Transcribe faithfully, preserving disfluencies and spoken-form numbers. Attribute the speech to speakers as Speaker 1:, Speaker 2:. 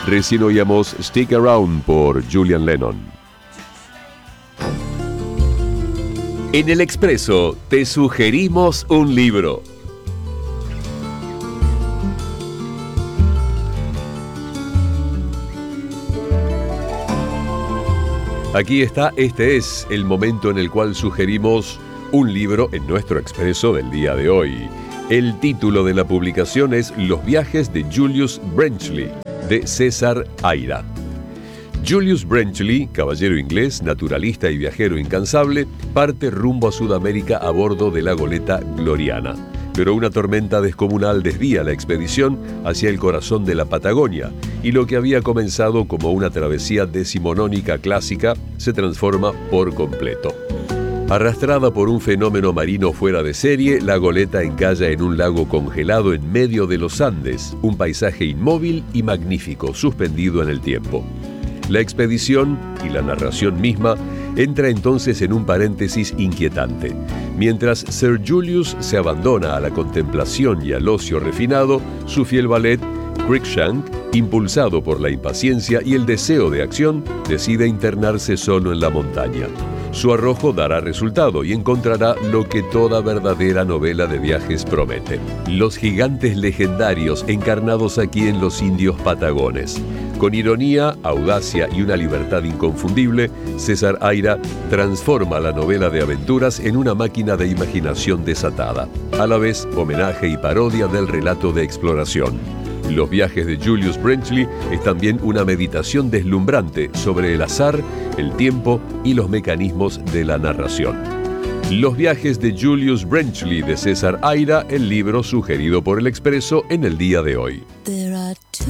Speaker 1: Recién oíamos Stick Around por Julian Lennon. En El Expreso te sugerimos un libro. Aquí está, este es el momento en el cual sugerimos un libro en nuestro Expreso del día de hoy. El título de la publicación es Los viajes de Julius Brenchley, de César Aira. Julius Brenchley, caballero inglés, naturalista y viajero incansable, parte rumbo a Sudamérica a bordo de la goleta Gloriana. Pero una tormenta descomunal desvía la expedición hacia el corazón de la Patagonia, y lo que había comenzado como una travesía decimonónica clásica se transforma por completo. Arrastrada por un fenómeno marino fuera de serie, la goleta encalla en un lago congelado en medio de los Andes, un paisaje inmóvil y magnífico, suspendido en el tiempo. La expedición y la narración misma entra entonces en un paréntesis inquietante. Mientras Sir Julius se abandona a la contemplación y al ocio refinado, su fiel valet, Cruikshank, impulsado por la impaciencia y el deseo de acción, decide internarse solo en la montaña. Su arrojo dará resultado y encontrará lo que toda verdadera novela de viajes promete: los gigantes legendarios encarnados aquí en los indios patagones. Con ironía, audacia y una libertad inconfundible, César Aira transforma la novela de aventuras en una máquina de imaginación desatada, a la vez homenaje y parodia del relato de exploración. Los viajes de Julius Brenchley es también una meditación deslumbrante sobre el azar, el tiempo y los mecanismos de la narración. Los viajes de Julius Brenchley, de César Aira, el libro sugerido por El Expreso en el día de hoy.
Speaker 2: There are two